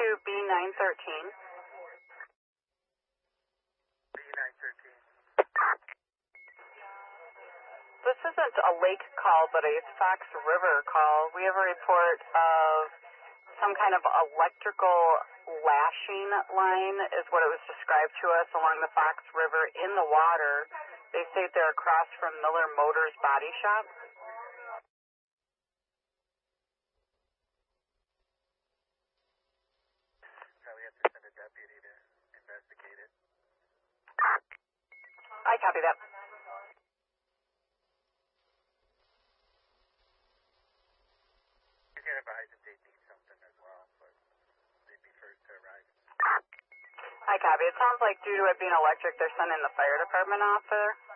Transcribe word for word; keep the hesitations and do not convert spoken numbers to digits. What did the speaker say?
B nine thirteen. B nine thirteen. This isn't a lake call, but a Fox River call. We have a report of some kind of electrical lashing line is what it was described to us along the Fox River in the water. They say they're across from Miller Motors Body Shop. Probably have to send a deputy to investigate it. I copy that. You can advise if they need something as well, but they'd be first to arrive. I copy. It sounds like due to it being electric, they're sending the fire department off there.